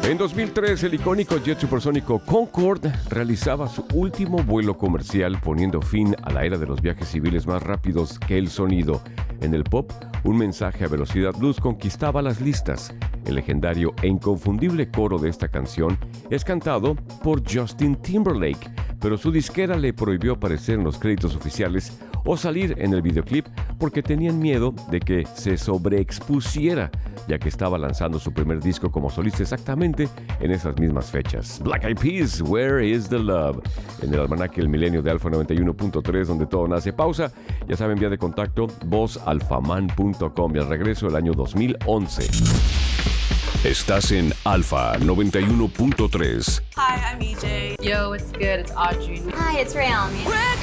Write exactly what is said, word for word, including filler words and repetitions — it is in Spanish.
En dos mil tres, el icónico jet supersónico Concorde realizaba su último vuelo comercial, poniendo fin a la era de los viajes civiles más rápidos que el sonido. En el pop, un mensaje a velocidad luz conquistaba las listas. El legendario e inconfundible coro de esta canción es cantado por Justin Timberlake, pero su disquera le prohibió aparecer en los créditos oficiales o salir en el videoclip porque tenían miedo de que se sobreexpusiera, ya que estaba lanzando su primer disco como solista exactamente en esas mismas fechas. Black Eyed Peas, Where is the Love? En el almanaque El Milenio de Alfa noventa y uno punto tres, donde todo nace. Pausa. Ya saben, vía de contacto voz alfaman punto com, y al regreso el año dos mil once. Estás en Alfa noventa y uno punto tres. Hi, I'm E J. Yo, what's good? It's Audrey. Hi, it's Rayami.